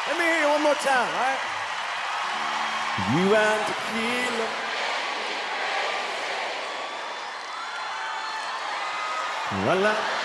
Let me hear you one more time, all right? You and tequila. La la.